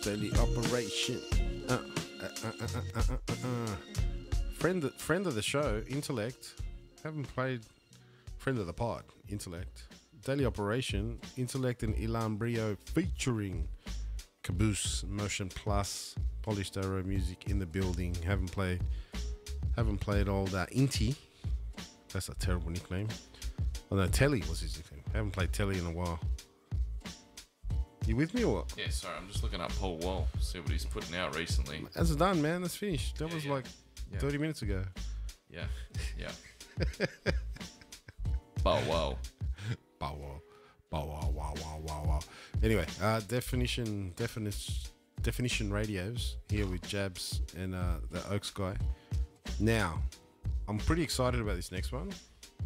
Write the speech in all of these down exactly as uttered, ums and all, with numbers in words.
Daily Operation. Uh, uh, uh, uh, uh, uh, uh. Friend, friend of the show, Intellect. Haven't played. Friend of the pod, Intellect. Daily Operation, Intellect and Ilan Brio featuring Caboose, Motion Plus, Polished Arrow Music in the building. Haven't played. Haven't played all that. Inti. That's a terrible nickname. Oh no, Telly was his nickname. Haven't played Telly in a while. You with me or what? Yeah, sorry, I'm just looking up Paul Wall, see what he's putting out recently. That's done, man. That's finished. That Yeah, was yeah. like Yeah. thirty minutes ago. Yeah, yeah. Bow wow. Bow wow. Bow wow, wow, wow, wow, wow. Anyway, uh, definition, definition, definition radios here with Jabs and uh, the Oaks guy. Now, I'm pretty excited about this next one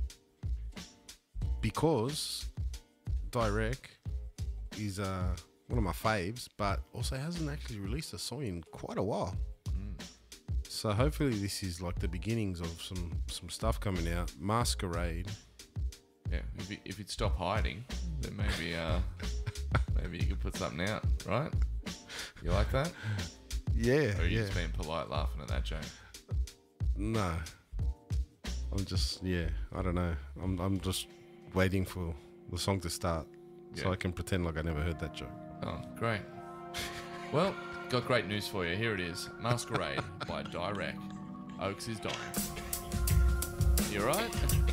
because Direct is uh, one of my faves, but also hasn't actually released a song in quite a while. Mm. So hopefully this is like the beginnings of some some stuff coming out. Masquerade. Yeah, if he, if he'd stop hiding, then maybe uh, maybe you could put something out, right? You like that? Yeah, Or are you yeah. just being polite laughing at that joke? No, I'm just yeah. I don't know. I'm I'm just waiting for the song to start so Yeah. I can pretend like I never heard that joke. Oh, great. Well, got great news for you. Here it is. Masquerade by Direct. Oaks is dying. You alright?